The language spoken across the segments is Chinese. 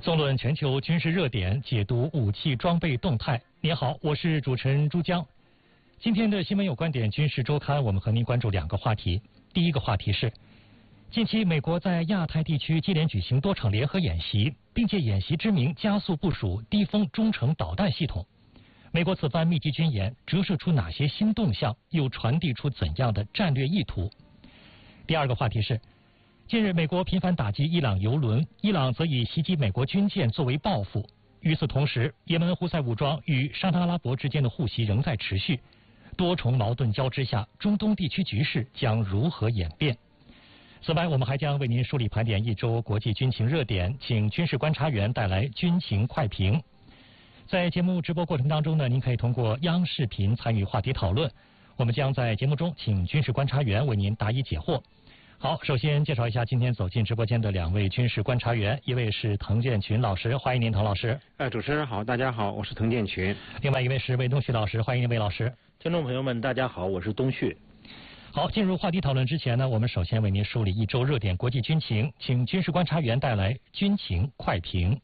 纵论全球军事热点，解读武器装备动态。您好，我是主持人朱江。今天的新闻有观点军事周刊，我们和您关注两个话题。第一个话题是，近期美国在亚太地区接连举行多场联合演习，并借演习之名加速部署低风中程导弹系统。美国此番密集军演折射出哪些新动向，又传递出怎样的战略意图？第二个话题是，近日美国频繁打击伊朗油轮，伊朗则以袭击美国军舰作为报复。与此同时，也门胡塞武装与沙特阿拉伯之间的互袭仍在持续，多重矛盾交织下，中东地区局势将如何演变？此外，我们还将为您梳理盘点一周国际军情热点，请军事观察员带来军情快评。在节目直播过程当中呢，您可以通过央视频参与话题讨论，我们将在节目中请军事观察员为您答疑解惑。好，首先介绍一下今天走进直播间的两位军事观察员，一位是滕建群老师，欢迎您，滕老师。 主持人好，大家好，我是滕建群。 另外一位是魏东旭老师，欢迎魏老师。 听众朋友们，大家好，我是东旭。 好，进入话题讨论之前呢，我们首先为您梳理一周热点国际军情，请军事观察员带来军情快评。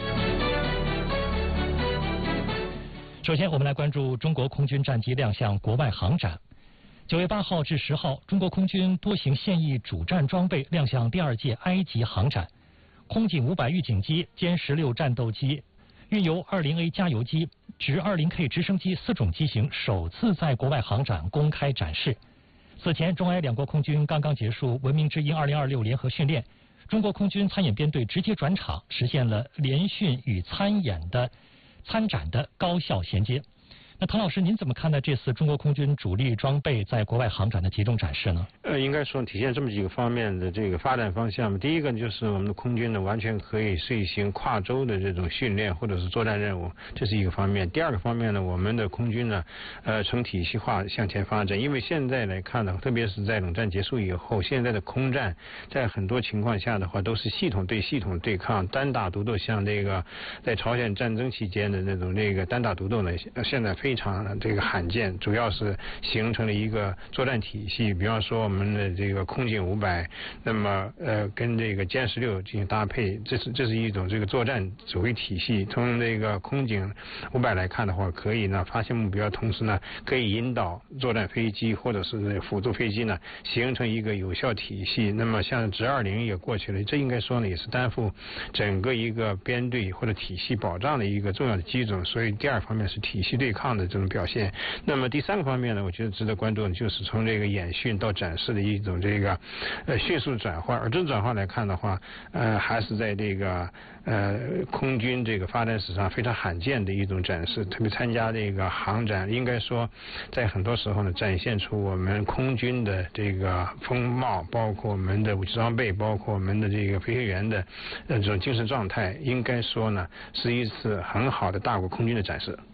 首先，我们来关注中国空军战机亮相国外航展。9月8号至10号，中国空军多型现役主战装备亮相第2届埃及航展。空警500预警机、歼16战斗机、运油20A 加油机、直20K 直升机4种机型首次在国外航展公开展示。此前，中埃两国空军刚刚结束文明之鹰2026联合训练，中国空军参演编队直接转场，实现了联训与参展的高效衔接。那滕老师，您怎么看待这次中国空军主力装备在国外航展的集中展示呢？ 应该说体现这么几个方面的这个发展方向。第一个就是我们的空军呢，完全可以遂行跨洲的这种训练或者是作战任务，这是一个方面。第二个方面呢，我们的空军呢，呈体系化向前发展。因为现在来看呢，特别是在冷战结束以后，现在的空战在很多情况下的话，都是系统对系统对抗，单打独斗。像这个在朝鲜战争期间的那种单打独斗呢，现在非常这个罕见，主要是形成了一个作战体系。比方说我们的这个空警500，那么跟这个歼16进行搭配，这是一种这个作战指挥体系。从这个空警500来看的话，可以呢发现目标，同时呢可以引导作战飞机或者是辅助飞机呢形成一个有效体系。那么像直20也过去了，这应该说呢也是担负整个一个编队或者体系保障的一个重要的基准。所以第二方面是体系对抗的这种表现。那么第三个方面呢，我觉得值得关注的就是从这个演训到展示的一种这个迅速的转换。而这种转换来看的话，还是在这个空军这个发展史上非常罕见的一种展示。特别参加这个航展，应该说在很多时候呢，展现出我们空军的这个风貌，包括我们的武器装备，包括我们的这个飞行员的这种精神状态，应该说呢是一次很好的大国空军的展示。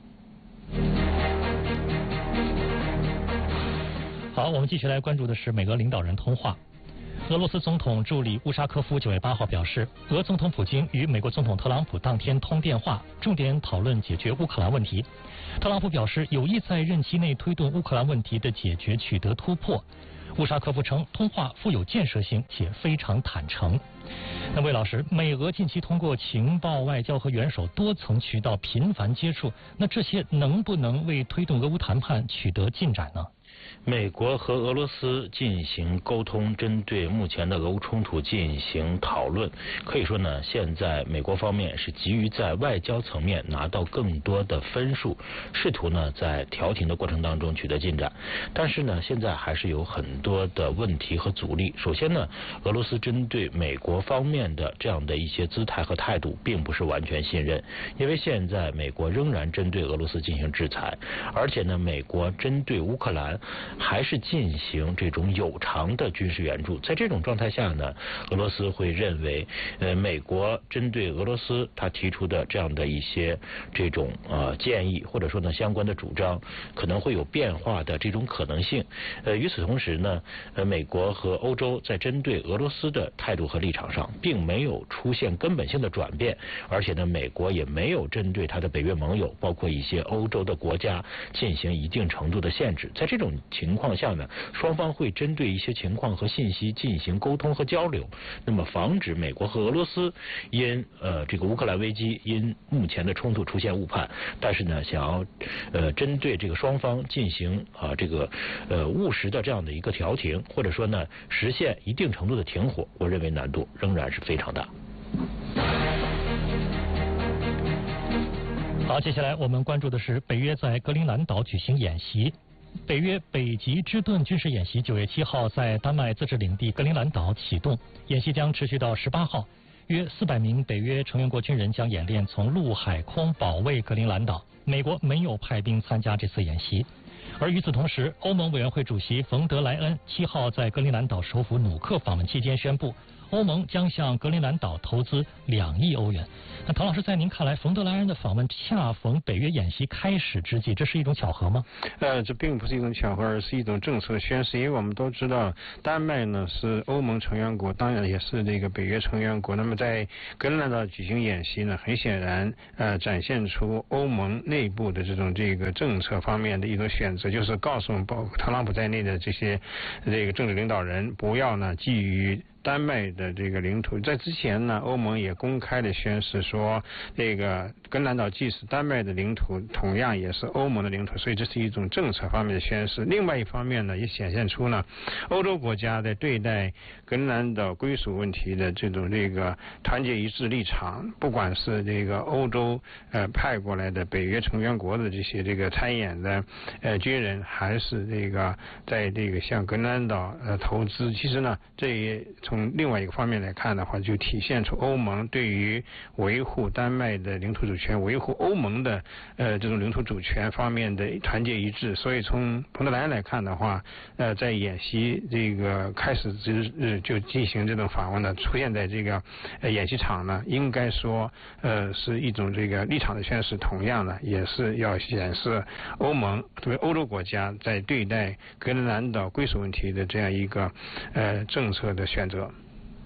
好，我们继续来关注的是美俄领导人通话。俄罗斯总统助理乌沙科夫9月8号表示，俄总统普京与美国总统特朗普当天通电话，重点讨论解决乌克兰问题。特朗普表示有意在任期内推动乌克兰问题的解决取得突破。乌沙科夫称，通话富有建设性且非常坦诚。那魏老师，美俄近期通过情报、外交和元首多层渠道频繁接触，那这些能不能为推动俄乌谈判取得进展呢？ 美国和俄罗斯进行沟通，针对目前的俄乌冲突进行讨论。可以说呢，现在美国方面是急于在外交层面拿到更多的分数，试图呢在调停的过程当中取得进展。但是呢，现在还是有很多的问题和阻力。首先呢，俄罗斯针对美国方面的这样的一些姿态和态度，并不是完全信任，因为现在美国仍然针对俄罗斯进行制裁，而且呢，美国针对乌克兰还是进行这种有偿的军事援助。在这种状态下呢，俄罗斯会认为美国针对俄罗斯他提出的这样的一些这种建议或者说呢相关的主张可能会有变化的这种可能性。与此同时呢，美国和欧洲在针对俄罗斯的态度和立场上并没有出现根本性的转变，而且呢，美国也没有针对他的北约盟友包括一些欧洲的国家进行一定程度的限制。在这种情况下呢，双方会针对一些情况和信息进行沟通和交流，那么防止美国和俄罗斯因这个乌克兰危机因目前的冲突出现误判，但是呢，想要针对这个双方进行这个务实的这样的一个调停，或者说呢实现一定程度的停火，我认为难度仍然是非常大。 好，接下来我们关注的是北约在格陵兰岛举行演习。北约北极之盾军事演习9月7号在丹麦自治领地格陵兰岛启动，演习将持续到18号。约400名北约成员国军人将演练从陆海空保卫格陵兰岛。美国没有派兵参加这次演习。而与此同时，欧盟委员会主席冯德莱恩7号在格陵兰岛首府努克访问期间宣布，欧盟将向格陵兰岛投资2亿欧元。那唐老师，在您看来，冯德莱恩的访问恰逢北约演习开始之际，这是一种巧合吗？ 这并不是一种巧合，而是一种政策宣示。因为我们都知道，丹麦呢是欧盟成员国，当然也是这个北约成员国。那么在格陵兰岛举行演习呢，很显然展现出欧盟内部的这个政策方面的一种选择，就是告诉包括特朗普在内的这些政治领导人，不要呢觊觎丹麦的这个领土。在之前呢，欧盟也公开的宣示说，这个格陵兰岛既是丹麦的领土，同样也是欧盟的领土，所以这是一种政策方面的宣示。另外一方面呢，也显现出呢，欧洲国家在对待格陵兰岛归属问题的这种团结一致立场，不管是欧洲派过来的北约成员国的这些参演的军人，还是在向格陵兰岛投资，其实呢，这也从另外一个方面来看的话，就体现出欧盟对于维护丹麦的领土主权、维护欧盟的这种领土主权方面的团结一致。所以从彭德莱恩来看的话，在演习开始之日就进行这种访问呢，出现在演习场呢，应该说是一种立场的宣示，同样呢也是要显示欧盟作为欧洲国家在对待格陵兰岛归属问题的这样一个政策的选择。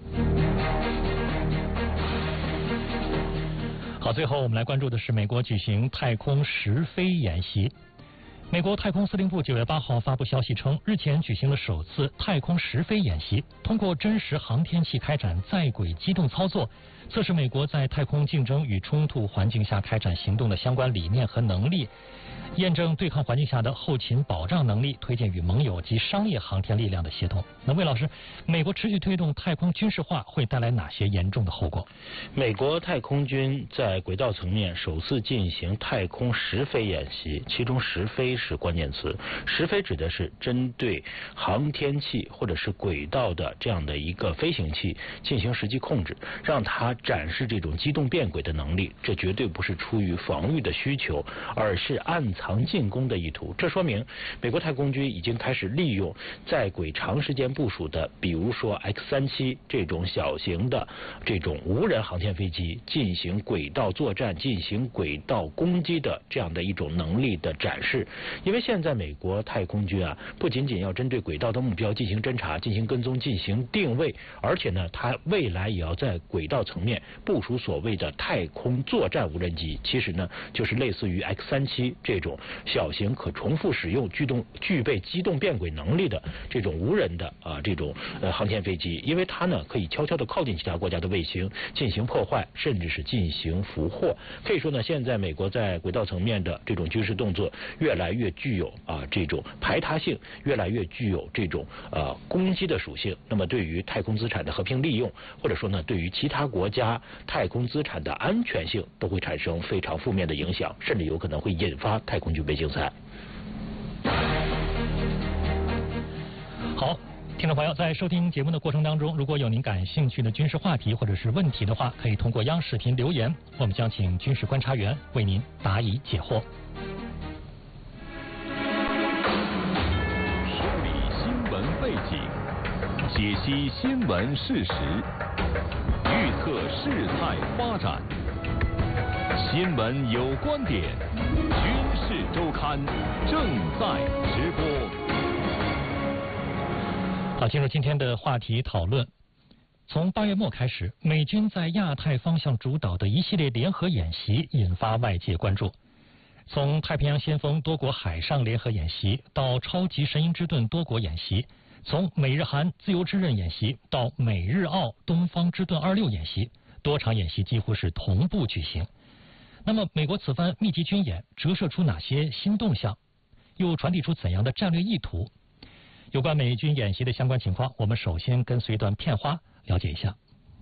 好，最后我们来关注的是美国举行太空实飞演习。美国太空司令部9月8号发布消息称，日前举行了首次太空实飞演习，通过真实航天器开展在轨机动操作，测试美国在太空竞争与冲突环境下开展行动的相关理念和能力，验证对抗环境下的后勤保障能力，推荐与盟友及商业航天力量的协同。那魏老师，美国持续推动太空军事化会带来哪些严重的后果？ 美国太空军在轨道层面首次进行太空实飞演习，其中实飞是关键词。实飞指的是针对航天器或者是轨道的这样的一个飞行器进行实际控制，让它展示这种机动变轨的能力。这绝对不是出于防御的需求，而是暗藏进攻的意图。这说明美国太空军已经开始利用在轨长时间部署的，比如说 X-37这种小型的这种无人航天飞机进行轨道作战、进行轨道攻击的这样的一种能力的展示。因为现在美国太空军不仅仅要针对轨道的目标进行侦察、进行跟踪、进行定位，而且呢，它未来也要在轨道层面部署所谓的太空作战无人机。其实呢，就是类似于 X-37这种小型可重复使用、具备机动变轨能力的这种无人的这种航天飞机。因为它呢可以悄悄地靠近其他国家的卫星进行破坏，甚至是进行俘获。可以说呢，现在美国在轨道层面的这种军事动作越来越具有这种排他性，越来越具有这种攻击的属性。那么对于太空资产的和平利用，或者说呢对于其他国家太空资产的安全性，都会产生非常负面的影响，甚至有可能会引发太空军备竞赛。 好，听众朋友，在收听节目的过程当中，如果有您感兴趣的军事话题或者是问题的话，可以通过央视频留言，我们将请军事观察员为您答疑解惑。 梳理新闻背景，解析新闻事实，预测事态发展。新闻有观点，军事周刊正在直播。 好，进入今天的话题讨论。从8月末开始，美军在亚太方向主导的一系列联合演习引发外界关注。 从太平洋先锋多国海上联合演习到超级神鹰之盾多国演习，从美日韩自由之刃演习到美日澳东方之盾26演习，多场演习几乎是同步举行。那么，美国此番密集军演折射出哪些新动向，又传递出怎样的战略意图？有关美军演习的相关情况，我们首先跟随一段片花了解一下。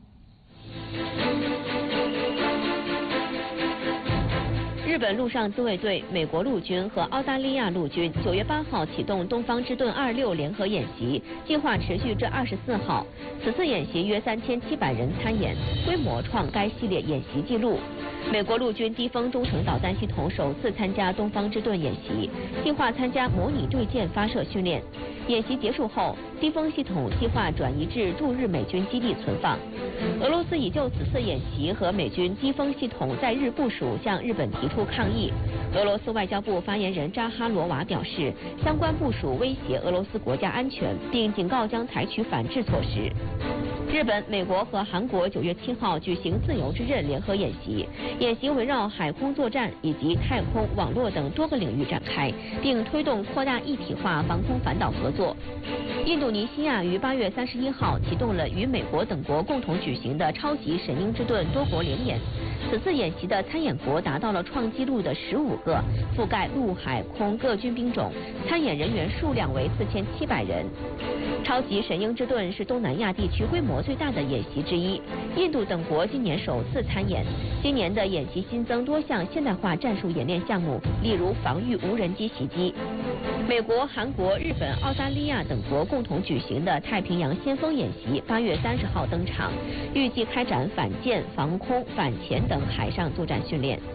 日本陆上自卫队、美国陆军和澳大利亚陆军9月8号启动东方之盾26联合演习，计划持续至24号。此次演习约3700人参演，规模创该系列演习纪录。美国陆军低风中程导弹系统首次参加东方之盾演习，计划参加模拟对舰发射训练。演习结束后，低风系统计划转移至驻日美军基地存放。俄罗斯已就此次演习和美军低风系统在日部署向日本提出抗议。俄罗斯外交部发言人扎哈罗娃表示，相关部署威胁俄罗斯国家安全，并警告将采取反制措施。日本、美国和韩国9月7号举行自由之刃联合演习，演习围绕海空作战以及太空、网络等多个领域展开，并推动扩大一体化防空反导合作。印度尼西亚于8月31号启动了与美国等国共同举行的超级神鹰之盾多国联演。此次演习的参演国达到了创纪录的15个，覆盖陆海空各军兵种，参演人员数量为4700人。超级神鹰之盾是东南亚地区规模最大的演习之一，印度等国今年首次参演。今年的演习新增多项现代化战术演练项目，例如防御无人机袭击。美国、韩国、日本、澳大利亚等国共同举行的太平洋先锋演习8月30号登场，预计开展反舰、防空、反潜等海上作战训练。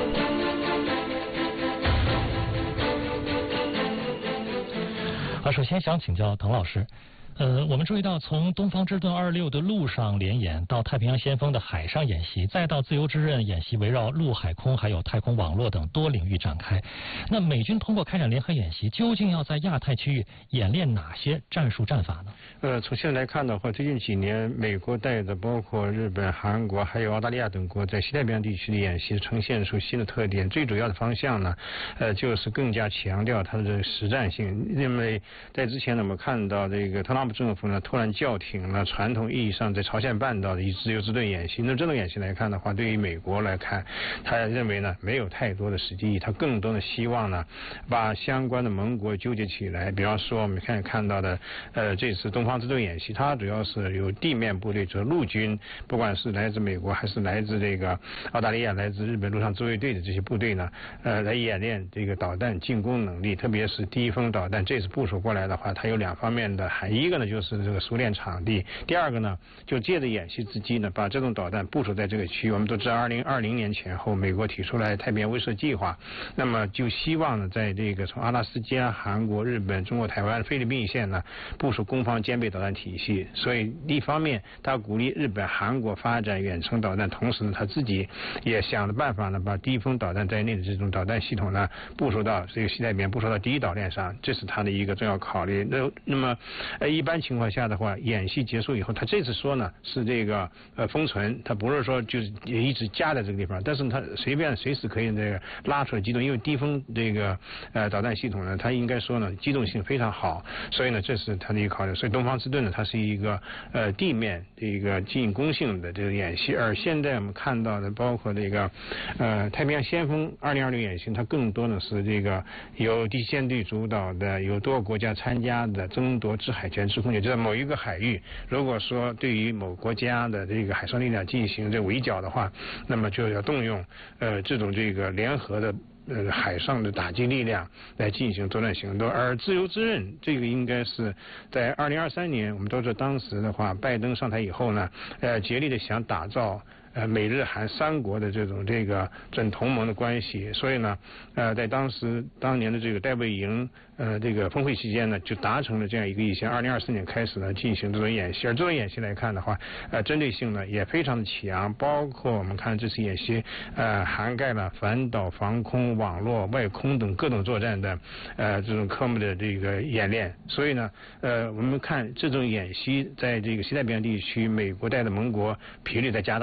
首先想请教滕老师，我们注意到，从东方之盾26的陆上联演到太平洋先锋的海上演习，再到自由之刃演习，围绕陆海空还有太空网络等多领域展开。那美军通过开展联合演习，究竟要在亚太区域演练哪些战术战法呢？ 从现在来看的话，最近几年美国带的包括日本、韩国还有澳大利亚等国在西太平洋地区的演习呈现出新的特点。最主要的方向呢，就是更加强调它的实战性。因为在之前呢，我们看到这个特朗普政府呢突然叫停了传统意义上在朝鲜半岛的以自由之盾演习。那这种演习来看的话，对于美国来看，他认为呢没有太多的实际意义，他更多的希望呢把相关的盟国纠结起来。比方说我们看到的这次东方之盾演习，它主要是由地面部队，就是陆军，不管是来自美国还是来自这个澳大利亚、来自日本陆上自卫队的这些部队呢，来演练这个导弹进攻能力，特别是低风导弹。这次部署过来的话，它有两方面的含义，一个呢就是这个熟练场地，第二个呢就借着演习之机呢，把这种导弹部署在这个区域。我们都知道2020年前后，美国提出来太平洋威慑计划，那么就希望呢在这个从阿拉斯加、韩国、日本、中国台湾、菲律宾一线呢部署攻防兼备导弹体系。所以一方面他鼓励日本、韩国发展远程导弹，同时呢他自己也想了办法呢把低风导弹在内的这种导弹系统呢部署到这个西太平洋，部署到第一岛链上，这是他的一个重要考虑。那么一般情况下的话，演习结束以后，他这次说呢是这个封存，他不是说就是也一直夹在这个地方，但是他随时可以这个拉出来机动，因为低风这个导弹系统呢，它应该说呢机动性非常好，所以呢这是他的一个考虑。所以东方之盾呢，它是一个地面的一个进攻性的这个演习。而现在我们看到的包括这个太平洋先锋2026演习，它更多呢是这个由第七舰队主导的，有多个国家参加的争夺制海权、制空权，就在某一个海域，如果说对于某国家的这个海上力量进行这围剿的话，那么就要动用这种这个联合的海上的打击力量来进行作战行动。而自由之刃这个应该是在2023年，我们都知道当时的话，拜登上台以后呢，竭力的想打造美日韩三国的这种这个准同盟的关系，所以呢，在当年的这个戴维营这个峰会期间呢，就达成了这样一个意向。2024年开始呢进行这种演习，而这种演习来看的话，针对性呢也非常的强，包括我们看这次演习涵盖了反导、防空、网络、外空等各种作战的这种科目的这个演练。所以呢，我们看这种演习在这个西太平洋地区，美国带的盟国频率在加大。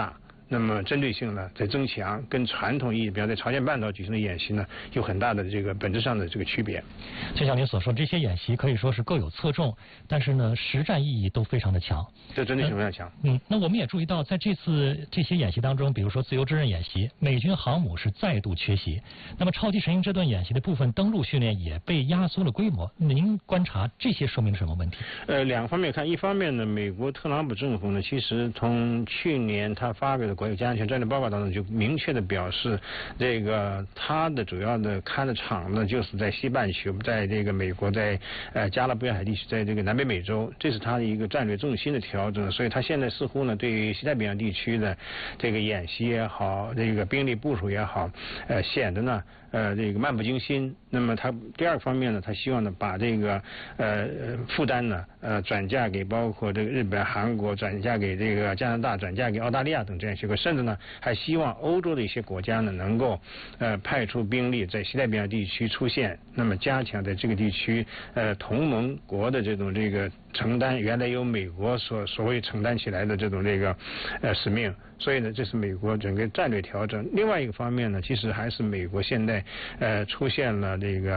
那么针对性呢在增强，跟传统意义比方在朝鲜半岛举行的演习呢有很大的这个本质上的这个区别。 就像您所说，这些演习可以说是各有侧重，但是呢实战意义都非常的强， 这针对性非常强。 那我们也注意到，在这些演习当中，比如说自由之刃演习，美军航母是再度缺席。那么超级神鹰这段演习的部分登陆训练也被压缩了规模。您观察这些说明了什么问题？ 两个方面看，一方面呢，美国特朗普政府呢，其实从去年他发表的国家安全战略报告当中就明确的表示，这个他的主要的看的场呢，就是在西半球，在这个美国，在加勒比海地区，在这个南北美洲，这是他的一个战略重心的调整。所以他现在似乎呢，对于西太平洋地区的这个演习也好，这个兵力部署也好，显得呢这个漫不经心。那么他第二个方面呢，他希望呢把这个负担呢转嫁给包括这个日本、韩国，转嫁给这个加拿大，转嫁给澳大利亚等这样一些国，甚至呢还希望欧洲的一些国家呢能够派出兵力在西太平洋地区出现，那么加强在这个地区同盟国的这个承担原来由美国所谓承担起来的这种使命。所以呢，这是美国整个战略调整。另外一个方面呢，其实还是美国现在出现了这个